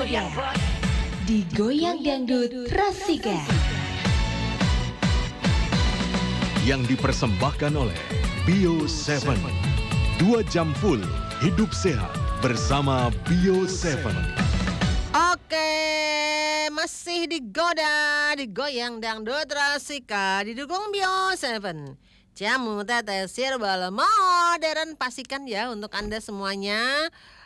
Surabaya. Digoyang Dangdut Rasika. Yang dipersembahkan oleh Bio 7. 2 jam full hidup sehat bersama Bio 7. Oke, masih digoyang Dangdut Rasika, didukung Bio 7. Jamu tetes herbal modern, pastikan ya untuk Anda semuanya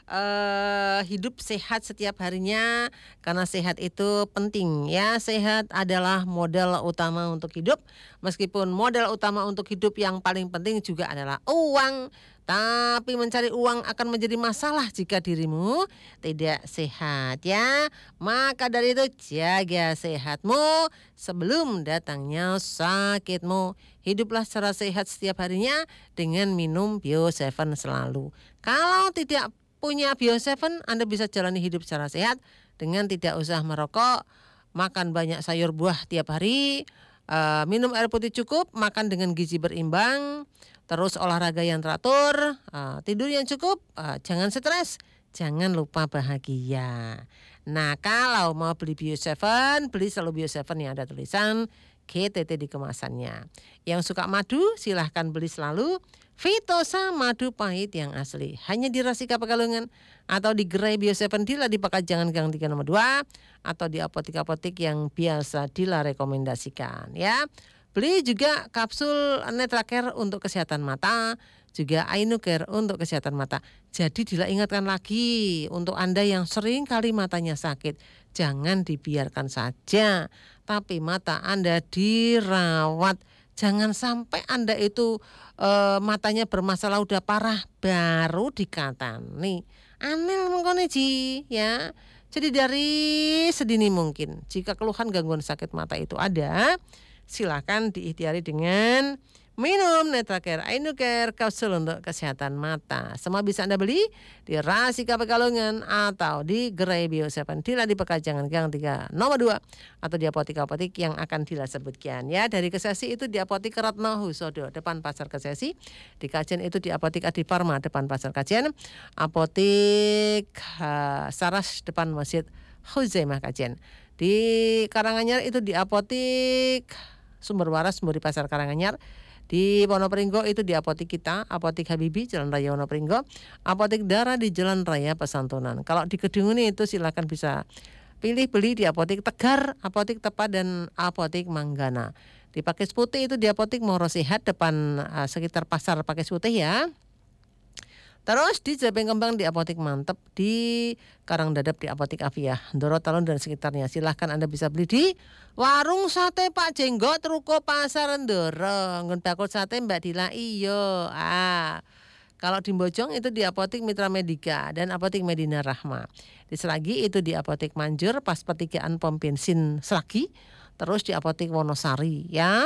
hidup sehat setiap harinya, karena sehat itu penting ya. Sehat adalah modal utama untuk hidup, meskipun modal utama untuk hidup yang paling penting juga adalah uang. Tapi mencari uang akan menjadi masalah jika dirimu tidak sehat ya. Maka dari itu jaga sehatmu sebelum datangnya sakitmu. Hiduplah secara sehat setiap harinya dengan minum Bio 7 selalu. Kalau tidak punya Bio 7, Anda bisa jalani hidup secara sehat dengan tidak usah merokok, makan banyak sayur buah tiap hari, minum air putih cukup, makan dengan gizi berimbang, terus olahraga yang teratur, tidur yang cukup, jangan stres, jangan lupa bahagia. Nah, kalau mau beli Bio 7, beli selalu Bio 7 yang ada tulisan GTT di kemasannya. Yang suka madu silahkan beli selalu Vitosa madu pahit yang asli, hanya di Rasika Pekalongan atau di gerai Bio 7 Dila di Pakajangan Gang 3 nomor 2 atau di apotek-apotek yang biasa Dila rekomendasikan ya. Beli juga kapsul Netracare untuk kesehatan mata, juga Ainucare untuk kesehatan mata. Jadi Dila ingatkan lagi untuk Anda yang sering kali matanya sakit, jangan dibiarkan saja, tapi mata Anda dirawat. Jangan sampai Anda itu matanya bermasalah udah parah baru dikatani. Aneh mengkone ji ya. Jadi dari sedini mungkin jika keluhan gangguan sakit mata itu ada, silakan diikhtiari dengan minum Netracare, Ainucare, kapsul untuk kesehatan mata. Semua bisa Anda beli di Rasika Pekalongan atau di gerai Bio 7 Dila di Pekajangan Gang 3 nomor 2 atau di apotek-apotek yang akan Dila sebutkan ya. Dari Kesesi itu di Apotek Ratna Husodo depan Pasar Kesesi, di Kajen itu di Apotek Adi Farma depan Pasar Kajen, Apotek Saras depan Masjid Huzaimah Kajen. Di Karanganyar itu di Apotek Sumber Waras di Pasar Karanganyar. Di Wonopringgo itu di apotek kita, Apotek Habibi Jalan Raya Wonopringgo, Apotek Dara di Jalan Raya Pesantunan. Kalau di Kedunguni itu silakan bisa pilih beli di Apotek Tegar, Apotek Tepa dan Apotek Manggana. Di Pakis Putih itu di Apotek Moro Sehat depan sekitar Pasar Pakis Putih ya. Terus di Japeng Kembang di Apotek Mantep, di Karang Dadap di Apotek Afia, Ndoro Talun dan sekitarnya. Silahkan Anda bisa beli di Warung Sate Pak Jenggot, Ruko Pasar Ndoro. Nggon bakul sate Mbak Dila iyo. Kalau di Bojong itu di Apotek Mitra Medika dan Apotek Medina Rahma. Di Seragi itu di Apotek Manjur pas pertigaan pom bensin Seragi. Terus di Apotek Wonosari ya.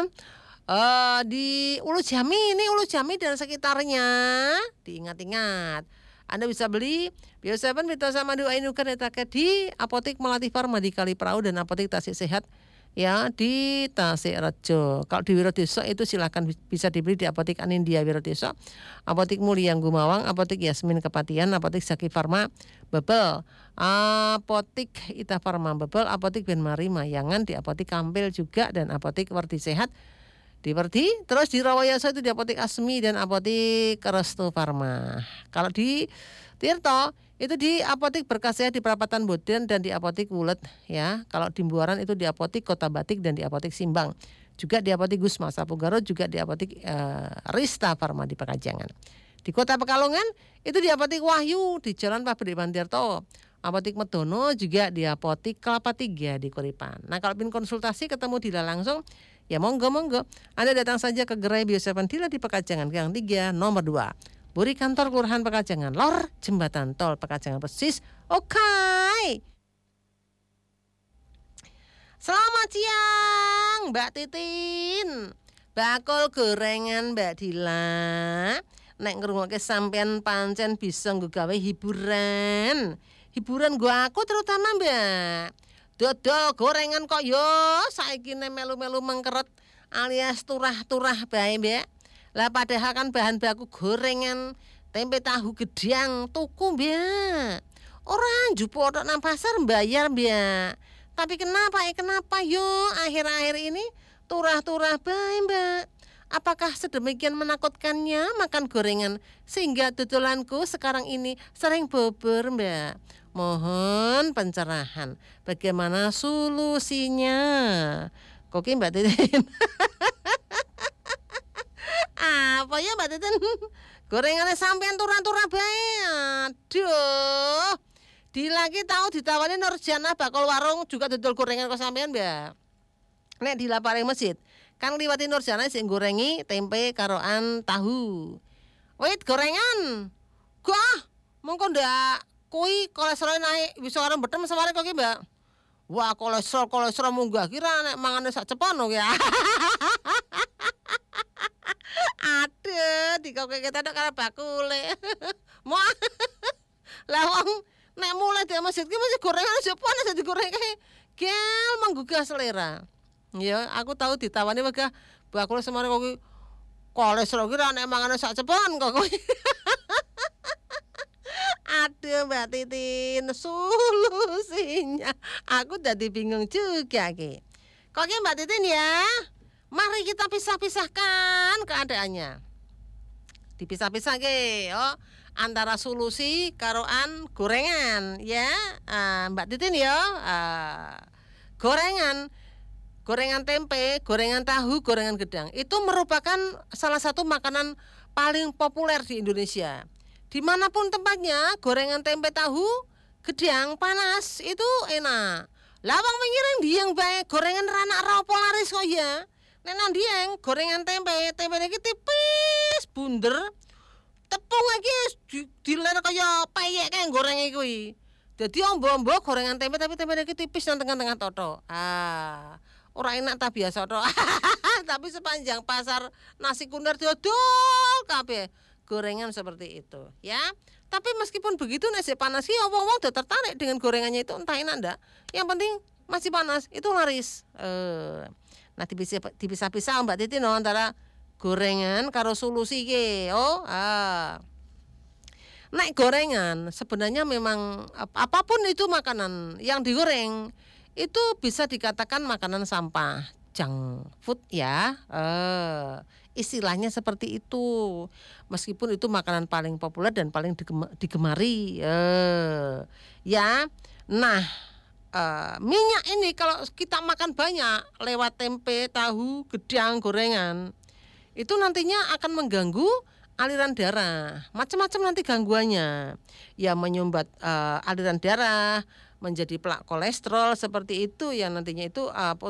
Di Ulu Jami dan sekitarnya diingat-ingat. Anda bisa beli Bio 7 Vitosa Madu Ainucare Netracare di Apotek Melati Farma di Kaliprau dan Apotek Tasik Sehat ya di Tasik Rejo. Kalau di Wirodeso itu silakan bisa dibeli di Apotek Anindya Wirodeso, Apotek Mulyang Gumawang, Apotek Yasmin Kepatihan, Apotek Zaki Farma Bebel, Apotek Ita Farma Bebel, Apotek Benmari Mayangan, di Apotek Kampil juga dan Apotek Wardi Sehat di Wardi. Terus di Rawayasa itu di Apotek Asmi dan Apotek Restu Farma. Kalau di Tirto itu di Apotek Berkah Sehat di Perapatan Boden dan di Apotek Wulet ya. Kalau di Buaran itu di Apotek Kota Batik dan di Apotek Simbang. Juga di Apotek Gusma Sapugaro, juga di Apotek Rista Farma di Pekajangan. Di Kota Pekalongan itu di Apotek Wahyu di Jalan Pabrik Tirto. Apotek Medono juga di Apotek Kelapa 3 di Kuripan. Nah, kalau ingin konsultasi ketemu Dila langsung, ya monggo. Anda datang saja ke gerai Bio 7 Dila di Pekajangan Gang 3 nomor 2. Buri kantor Kelurahan Pekajangan Lor, Jembatan Tol Pekajangan persis. Oke. Selamat siang Mbak Titin. Bakul gorengan Mbak Dila. Nek ngrungokke sampean pancen bisa nggo gawe hiburan. Hiburan gua aku terutama Mbak. Dodol gorengan kok yo saiki melu-melu mengkeret alias turah-turah bae Mbak. Lah padahal kan bahan baku gorengan tempe tahu gedang tuku Mbak. Orang jupo tok nang pasar bayar Mbak. Tapi kenapa yo akhir-akhir ini turah-turah bae Mbak. Apakah sedemikian menakutkannya makan gorengan sehingga tutulanku sekarang ini sering bobor Mbak. Mohon pencerahan. Bagaimana solusinya? Koki Mbak Titin. Apa ya Mbak Titin? Gorengannya sampean turah-turah bae. Aduh. Dilagi tahu ditawani Nurjana bakal warung juga dodol gorengan kok sampean Mbak. Nek di laparing masjid, kan liwati Nurjana sing gorengi tempe karoan tahu. Wait gorengan. Gah, mongko ndak kuwi kolesterol naik bisa karo betem seware kok ki Mbak. Wah, kolesterol munggah kira nek mangane sak cepon ya. Aduh, dikoke kita tok karo bakule. Mo. Lah wong nek mulai di masjid ki masih gorengan cepon aja digorengke. Gel menggugah selera. Ya, aku tahu ditawani wegah bakule semare kok kolesterol kira nek mangane sak cepon kok. Aduh Mbak Titin, solusinya aku jadi bingung juga ki. Kok Mbak Titin ya? Mari kita pisah-pisahkan keadaannya. Dipisah-pisah ke, antara solusi karoan gorengan ya. Mbak Titin ya. Gorengan tempe, gorengan tahu, gorengan gedang itu merupakan salah satu makanan paling populer di Indonesia. Dimanapun tempatnya, gorengan tempe tahu, gedang panas itu enak. Lawang pengiring dieng bae gorengan ranak rapo laris kok ya. Nek nang dieng gorengan tempe iki tipis bunder. Tepung iki diler kaya peyek kae goreng kuwi. Dadi ombo-ombo gorengan tempe tapi tempe iki tipis nang tengah-tengah toto. Ora enak ta biasa tok. Tapi sepanjang pasar nasi kunder dodol kabeh gorengan seperti itu ya. Tapi meskipun begitu nasi panas sih wong-wong udah tertarik dengan gorengannya itu entah enak ndak. Yang penting masih panas itu laris. Nah dipisah-pisah Mbak Titi no antara gorengan karo solusi ke. Nek gorengan sebenarnya memang apapun itu makanan yang digoreng itu bisa dikatakan makanan sampah, junk food ya. Istilahnya seperti itu. Meskipun itu makanan paling populer dan paling digemari. Ya. Nah, minyak ini kalau kita makan banyak lewat tempe, tahu, gedang, gorengan, itu nantinya akan mengganggu aliran darah. Macam-macam nanti gangguannya. Ya menyumbat aliran darah, menjadi plak kolesterol seperti itu yang nantinya itu